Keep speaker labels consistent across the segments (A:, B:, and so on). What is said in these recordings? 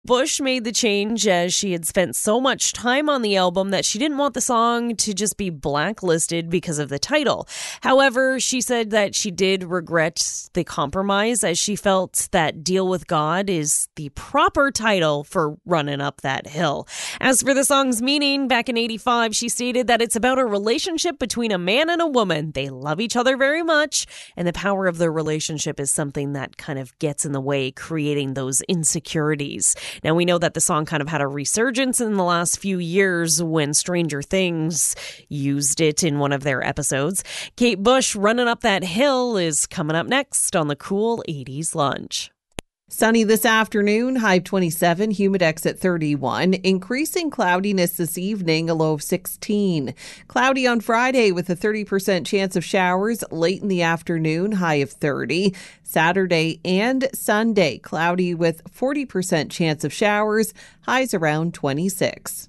A: Bush made the change as she had spent so much time on the album that she didn't want the song to just be blacklisted because of the title. However, she said that she did regret the compromise as she felt that Deal with God is the proper title for Running Up That Hill. As for the song's meaning, back in 85, she stated that it's about a relationship between a man and a woman. They love each other very much, and the power of their relationship is something that kind of gets in the way, creating those insecurities. Now, we know that the song kind of had a resurgence in the last few years when Stranger Things used it in one of their episodes. Kate Bush, Running Up That Hill, is coming up next on the Cool 80s Lunch.
B: Sunny this afternoon, high 27, humidex at 31. Increasing cloudiness this evening, a low of 16. Cloudy on Friday with a 30% chance of showers late in the afternoon, high of 30. Saturday and Sunday, cloudy with 40% chance of showers, highs around 26.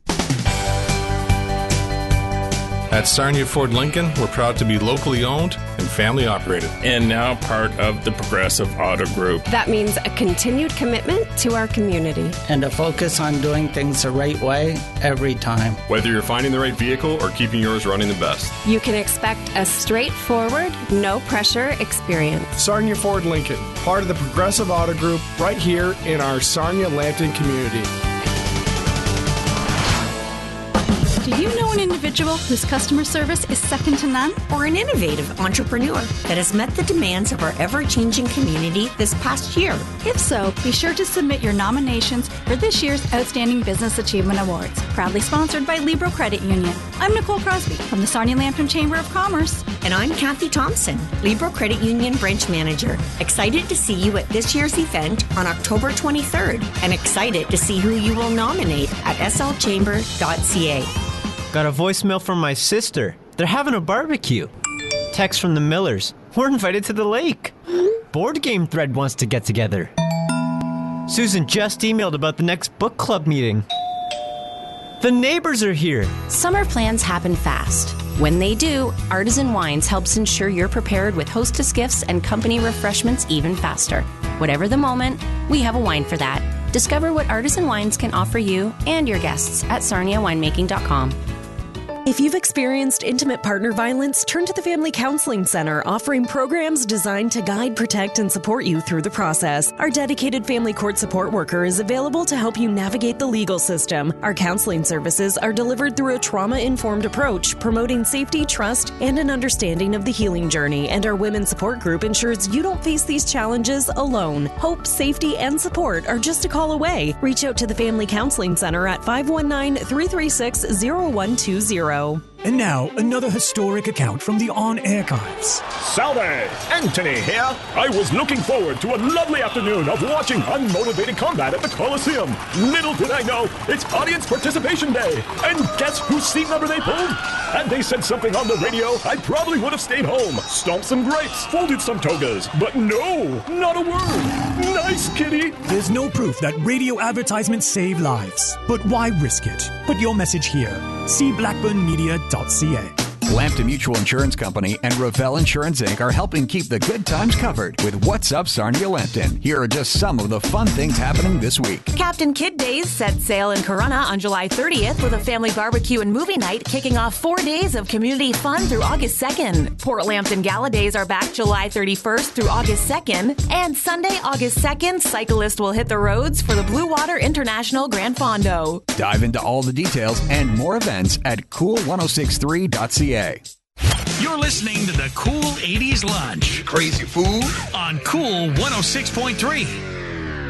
C: At Sarnia Ford Lincoln, we're proud to be locally owned and family operated.
D: And now part of the Progressive Auto Group.
E: That means a continued commitment to our community.
F: And a focus on doing things the right way every time.
G: Whether you're finding the right vehicle or keeping yours running the best.
E: You can expect a straightforward, no-pressure experience.
H: Sarnia Ford Lincoln, part of the Progressive Auto Group, right here in our Sarnia-Lambton community.
I: Do you know an individual whose customer service is second to none?
J: Or an innovative entrepreneur that has met the demands of our ever-changing community this past year?
I: If so, be sure to submit your nominations for this year's Outstanding Business Achievement Awards, proudly sponsored by Libro Credit Union. I'm Nicole Crosby from the Sarnia-Lambton Chamber of Commerce.
J: And I'm Kathy Thompson, Libro Credit Union Branch Manager. Excited to see you at this year's event on October 23rd, and excited to see who you will nominate at slchamber.ca.
K: Got a voicemail from my sister. They're having a barbecue. Text from the Millers. We're invited to the lake. Board Game Thread wants to get together. Susan just emailed about the next book club meeting. The neighbors are here.
L: Summer plans happen fast. When they do, Artisan Wines helps ensure you're prepared with hostess gifts and company refreshments even faster. Whatever the moment, we have a wine for that. Discover what Artisan Wines can offer you and your guests at sarniawinemaking.com.
A: If you've experienced intimate partner violence, turn to the Family Counseling Center, offering programs designed to guide, protect, and support you through the process. Our dedicated family court support worker is available to help you navigate the legal system. Our counseling services are delivered through a trauma-informed approach, promoting safety, trust, and an understanding of the healing journey. And our women's support group ensures you don't face these challenges alone. Hope, safety, and support are just a call away. Reach out to the Family Counseling Center at 519-336-0120.
M: And now, another historic account from the On Archives.
N: Salve! Anthony here. I was looking forward to a lovely afternoon of watching unmotivated combat at the Coliseum. Little did I know, it's Audience Participation Day. And guess whose seat number they pulled? Had they said something on the radio, I probably would have stayed home, stomped some grapes, folded some togas. But no, not a word. Nice, kitty.
M: There's no proof that radio advertisements save lives. But why risk it? Put your message here. See blackburnmedia.ca.
O: Lambton Mutual Insurance Company and Ravel Insurance Inc. are helping keep the good times covered with What's Up Sarnia-Lambton. Here are just some of the fun things happening this week.
P: Captain Kidd Days set sail in Corunna on July 30th with a family barbecue and movie night kicking off 4 days of community fun through August 2nd. Port Lambton Gala Days are back July 31st through August 2nd. And Sunday, August 2nd, cyclists will hit the roads for the Blue Water International Grand Fondo.
O: Dive into all the details and more events at cool1063.ca.
Q: You're listening to the Cool 80s Lunch.
R: Crazy food.
Q: On Cool 106.3.